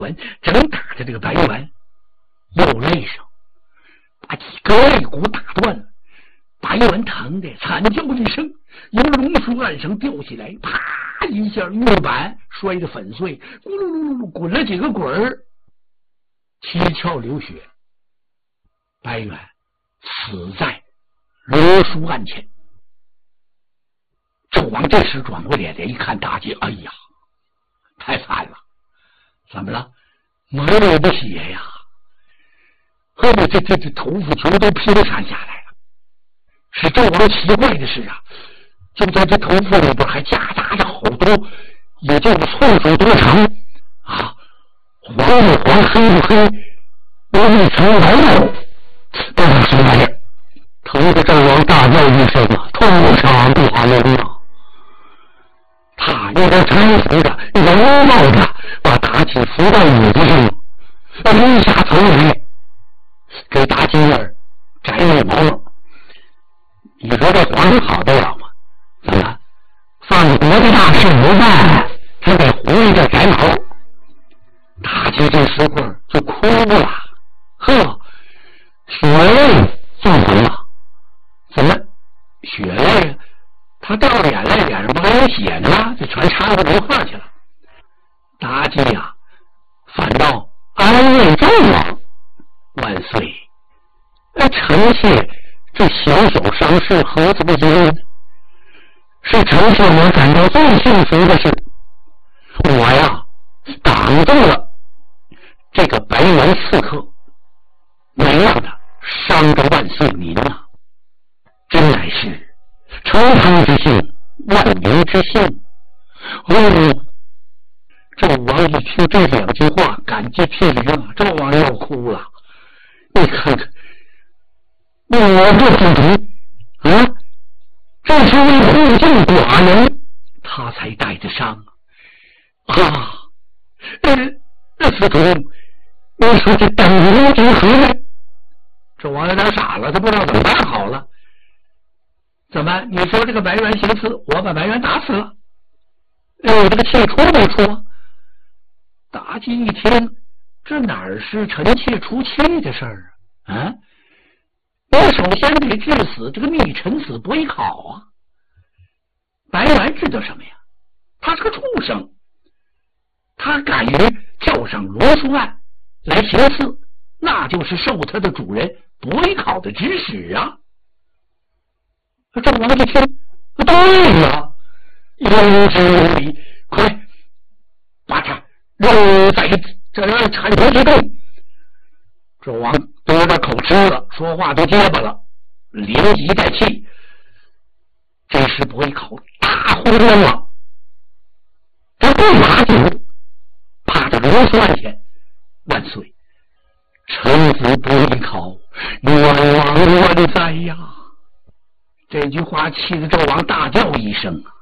正打着这个白猿，右肋上把几个肋骨打断了，白猿疼得惨叫一声，由榕树岸上掉下来，啪一下月板摔得粉碎，咕噜噜噜滚了几个滚儿，七窍流血。白猿死在罗书案前。纣王这时转过脸来一看大姐，哎呀，太惨了！怎么了？满脸的血呀！后面这头发全都披散下来了。使纣王奇怪的是啊，就在这头发里边还夹杂着好多，也就是寸数多长啊，黄不黄，黑不黑，有一层白肉。这是什么玩意儿？疼得纣王大叫一声啊，痛上大人啊！他用这搀扶着摇帽着把妲己扶到椅子上，低下头来给妲己儿摘了毛。你说这皇上好得了吗？怎么放国的大事不办，还给狐狸这摘毛？妲己这时候就哭了，呵，血泪纵横了。怎么血泪？他掉眼泪，脸上不还有血呢？就全插到刘贺去了。妲己呀，反倒安慰纣王：“万岁！臣妾这小小伤势何止不经呢？是臣妾我感到最幸福的是，我呀挡住了这个白猿刺客，没让他伤着万岁您啊！真乃是成汤之幸，万民之幸。”纣王一听这两句话，感激涕零啊！纣王要哭了。你看看，我这主仆啊，这是为护救寡人，他才带着伤啊！司徒，你说这等无之何呢？纣王有点傻了，他不知道怎么办好了。怎么？你说这个白猿行刺，我把白猿打死了，我这个妾出没出？妲己一听，这哪是臣妾出气的事儿啊？我首先得治死这个逆臣死不为考啊！白猿知道什么呀？他是个畜生，他敢于跳上罗书案来行刺，那就是受他的主人不为考的指使啊！纣王一听，对呀，有之有理，快把他扔在这铲头之中。纣王都有点口吃了，说话都结巴了，连急带气。这时不会考大呼冤枉，他不马酒，趴在罗书案前，万岁，臣子不会考，冤枉万载呀！这句话气得纣王大叫一声啊！